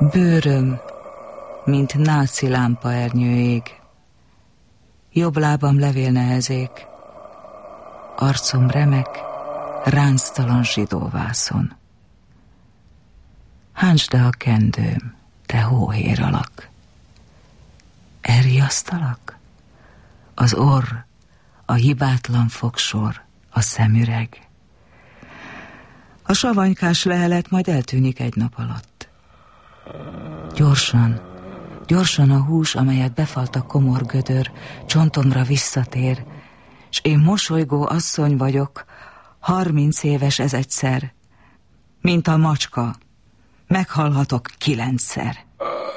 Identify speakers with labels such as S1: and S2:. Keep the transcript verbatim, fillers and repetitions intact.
S1: Bőröm, mint náci lámpaernyő ég, jobb lábam levélnehezék, arcom remek, ránctalan zsidóvászon. Hántsd a kendőm, te hóhér alak. Elriasztalak? Az orr, a hibátlan fogsor, a szemüreg. A savanykás lehelet majd eltűnik egy nap alatt. Gyorsan, gyorsan a hús, amelyet befalt a komor gödör, csontomra visszatér, s én mosolygó asszony vagyok, harminc éves ez egyszer, mint a macska, meghalhatok kilencszer.